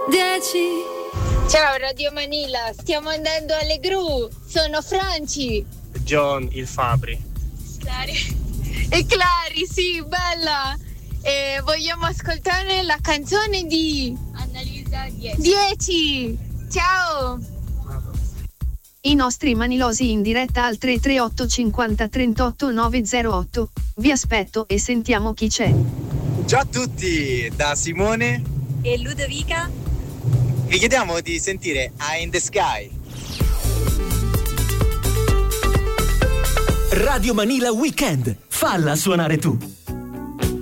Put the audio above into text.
10. Ciao Radio Manila, stiamo andando alle gru. Sono Franci, John, il Fabri, e Clari, sì, bella. E vogliamo ascoltare la canzone di Annalisa 10. Ciao. I nostri manilosi in diretta al 338 50 38 908. Vi aspetto e sentiamo chi c'è. Ciao a tutti, da Simone e Ludovica. Vi chiediamo di sentire Eye in the Sky. Radio Manila Weekend, falla suonare tu.